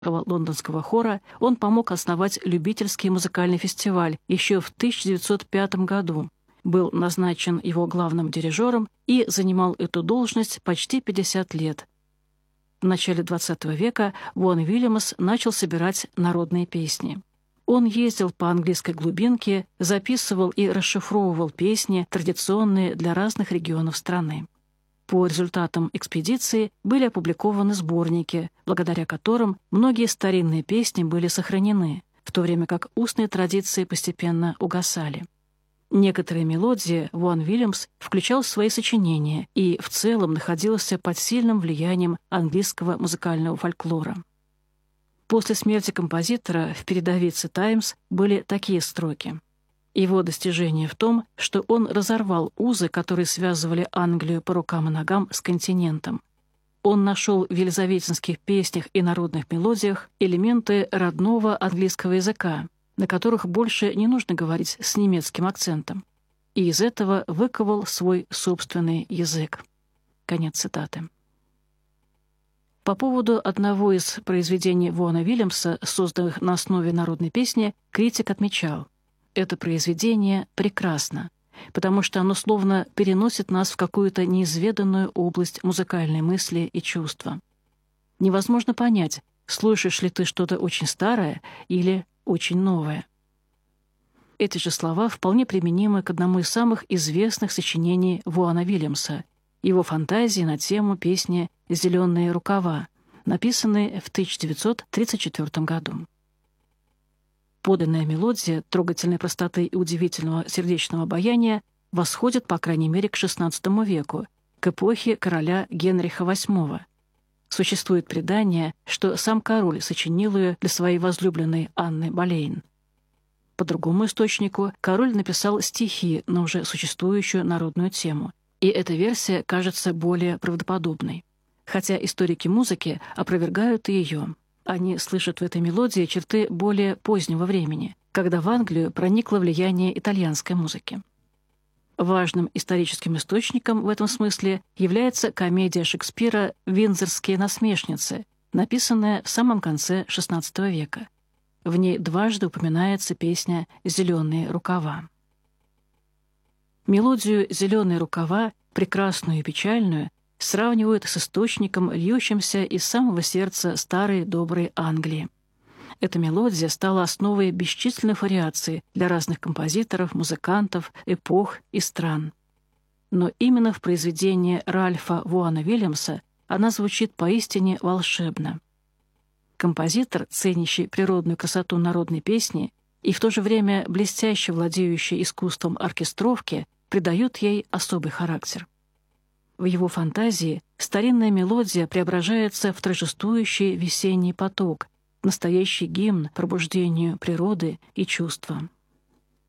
лондонского хора он помог основать любительский музыкальный фестиваль еще в 1905 году, был назначен его главным дирижером и занимал эту должность почти 50 лет. В начале XX века Вон Уильямс начал собирать народные песни. Он ездил по английской глубинке, записывал и расшифровывал песни, традиционные для разных регионов страны. По результатам экспедиции были опубликованы сборники, благодаря которым многие старинные песни были сохранены, в то время как устные традиции постепенно угасали. Некоторые мелодии Вон Уильямс включал в свои сочинения и в целом находился под сильным влиянием английского музыкального фольклора. После смерти композитора в передовице «Таймс» были такие строки. Его достижение в том, что он разорвал узы, которые связывали Англию по рукам и ногам с континентом. Он нашел в елизаветинских песнях и народных мелодиях элементы родного английского языка, на которых больше не нужно говорить с немецким акцентом, и из этого выковал свой собственный язык. Конец цитаты. По поводу одного из произведений Вона Уильямса, созданных на основе народной песни, критик отмечал: «Это произведение прекрасно, потому что оно словно переносит нас в какую-то неизведанную область музыкальной мысли и чувства. Невозможно понять, слушаешь ли ты что-то очень старое или очень новое». Эти же слова вполне применимы к одному из самых известных сочинений Вона Уильямса, его фантазии на тему песни «Зеленые рукава», написанной в 1934 году. Поданная мелодия трогательной простоты и удивительного сердечного обаяния восходит, по крайней мере, к XVI веку, к эпохе короля Генриха VIII. Существует предание, что сам король сочинил ее для своей возлюбленной Анны Болейн. По другому источнику, король написал стихи на уже существующую народную тему, и эта версия кажется более правдоподобной. Хотя историки музыки опровергают и ее. Они слышат в этой мелодии черты более позднего времени, когда в Англию проникло влияние итальянской музыки. Важным историческим источником в этом смысле является комедия Шекспира «Виндзорские насмешницы», написанная в самом конце XVI века. В ней дважды упоминается песня «Зеленые рукава». Мелодию «Зеленые рукава», прекрасную и печальную, сравнивают с источником, льющимся из самого сердца старой доброй Англии. Эта мелодия стала основой бесчисленных вариаций для разных композиторов, музыкантов, эпох и стран. Но именно в произведении Ральфа Вона Уильямса она звучит поистине волшебно. Композитор, ценящий природную красоту народной песни и в то же время блестяще владеющий искусством оркестровки, придает ей особый характер. В его фантазии старинная мелодия преображается в торжествующий весенний поток, настоящий гимн пробуждению природы и чувства.